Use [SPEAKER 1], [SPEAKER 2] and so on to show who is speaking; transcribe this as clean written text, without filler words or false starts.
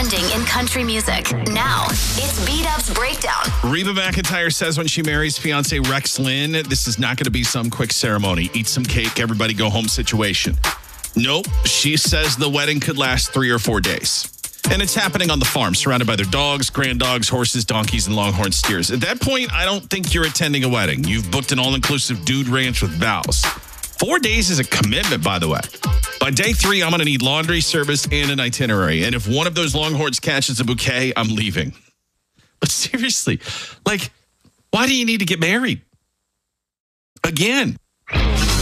[SPEAKER 1] trending in country music. Now, it's B-Dub's Breakdown.
[SPEAKER 2] Reba McEntire says when she marries fiance Rex Lynn, this is not going to be some quick ceremony. Eat some cake, everybody go home situation. Nope. She says the wedding could last 3 or 4 days. And it's happening on the farm, surrounded by their dogs, grand dogs, horses, donkeys, and longhorn steers. At that point, I don't think you're attending a wedding. You've booked an all-inclusive dude ranch with vows. 4 days is a commitment, by the way. By day 3, I'm going to need laundry service and an itinerary. And if one of those longhorns catches a bouquet, I'm leaving. But seriously, why do you need to get married? Again.